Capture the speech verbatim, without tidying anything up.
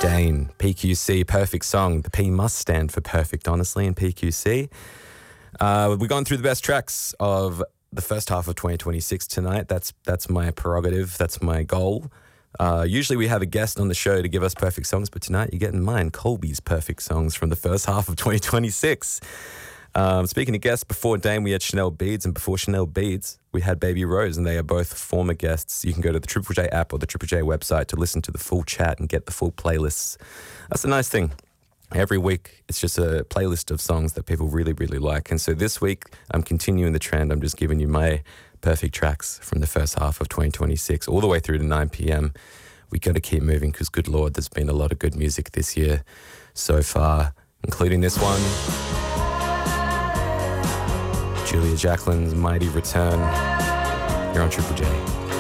Dane, P Q C, Perfect Song. The P must stand for perfect, honestly, in P Q C. Uh, we've gone through the best tracks of the first half of twenty twenty-six tonight. That's that's my prerogative. That's my goal. Uh, usually we have a guest on the show to give us perfect songs, but tonight you're getting mine, Colby's perfect songs from the first half of twenty twenty-six. Um, speaking of guests, before Dane we had Chanel Beads, and before Chanel Beads we had Baby Rose, and they are both former guests. You can go to the Triple J app or the Triple J website to listen to the full chat and get the full playlists. That's a nice thing. Every week it's just a playlist of songs that people really, really like. And so this week I'm continuing the trend. I'm just giving you my perfect tracks from the first half of twenty twenty-six all the way through to nine p.m. We got to keep moving because, good Lord, there's been a lot of good music this year so far, including this one. Julia Jacqueline's Mighty Return. You're on Triple J.